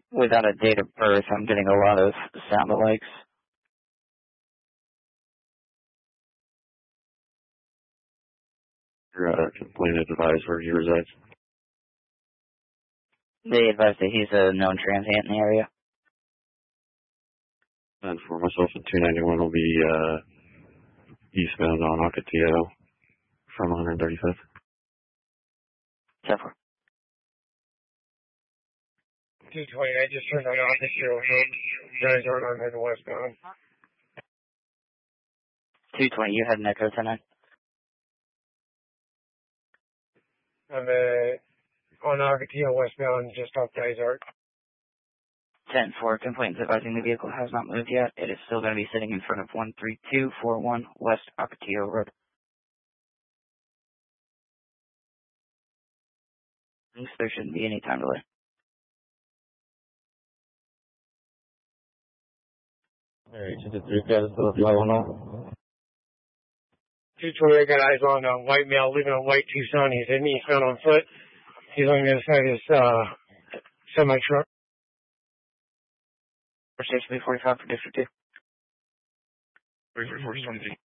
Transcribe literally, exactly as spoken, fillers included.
Without a date of birth, I'm getting a lot of sound alikes. Your uh, complainant advised where he resides. They advised that he's a known transient in the area. And for myself, the two ninety-one will be uh, eastbound on Ocotillo from one thirty-fifth. ten four. two twenty, I just turned on Ocotillo Road. You guys aren't on heading westbound. two twenty, you had an Echo ten nine. I'm uh, on Ocotillo westbound, just off Dysart. ten four, complaints advising the vehicle has not moved yet. It is still going to be sitting in front of one three two four one West Ocotillo Road. Thanks, there shouldn't be any time delay. Alright, so the three guys still fly one off. two twenty, I got eyes on a white male living on white Tucson. He's in eastbound on foot. He's on the other side of his uh, semi-truck. Station B forty-five for District two. three forty, twenty-three.